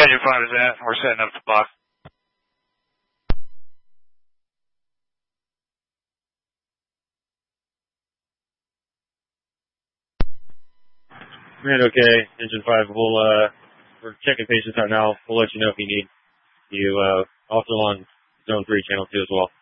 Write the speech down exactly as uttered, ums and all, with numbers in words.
Engine five is at. We're setting up the box. Command okay. Engine five, we'll, uh, we're checking patients out now. We'll let you know if you need you, uh, also on zone three, channel two as well.